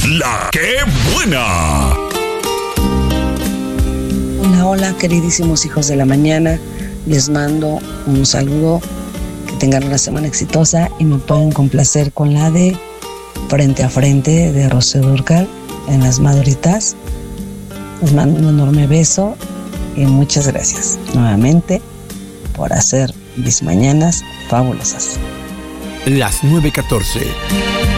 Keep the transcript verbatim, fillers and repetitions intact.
La que buena. Hola, hola, queridísimos hijos de la mañana. Les mando un saludo. Que tengan una semana exitosa y me pueden complacer con la de Frente a Frente de Rocío Dúrcal en Las Maduritas. Les mando un enorme beso y muchas gracias nuevamente por hacer mis mañanas fabulosas. Las nueve catorce.